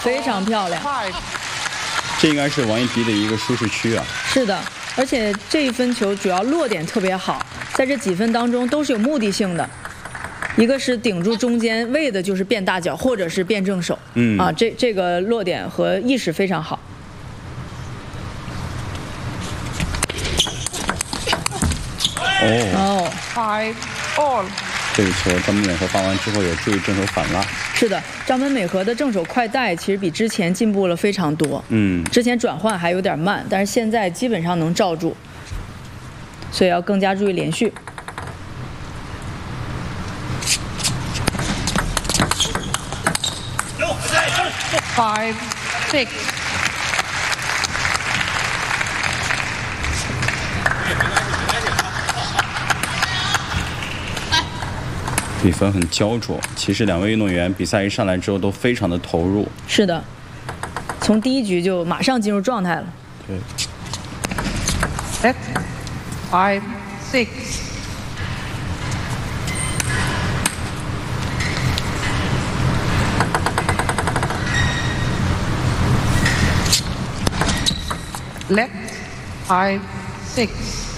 非常漂亮。 这应该是王艺迪的一个舒适区啊。 是的，而且这一分球主要落点特别好，在这几分当中都是有目的性的。一个是顶住中间，为的就是变大脚或者是变正手。这个落点和意识非常好。 5 all。 这个球张本美和发完之后有注意正手反拉。 是的，张本美和的正手快带其实比之前进步了非常多。之前转换还有点慢，但是现在基本上能罩住，所以要更加注意连续。 5 6。 比分很焦灼，其实两位运动员比赛一上来之后都非常的投入。 是的，从第一局就马上进入状态了。 对。5 6。Left 5 6。